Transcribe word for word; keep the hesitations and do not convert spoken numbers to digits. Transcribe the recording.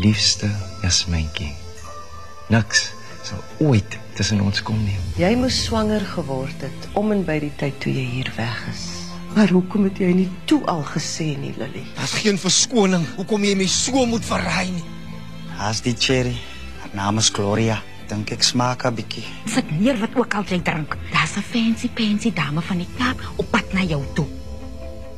liefste Jasmyntjie. Niks sal ooit tussen ons kom nie. Jy moes swanger geword het, om en by die tyd toe jy hier weg is. Maar hoekom het jy nie toe al gesê nie, Lily? Daar's geen verskoning, hoekom jy my so moet verraai nie. Haas die cherry, haar naam is Gloria. Dink ek smaak 'n bietjie. Sit neer wat ook al jy drink. Daar's 'n fancy fancy dame van die Kaap op pad na jou toe.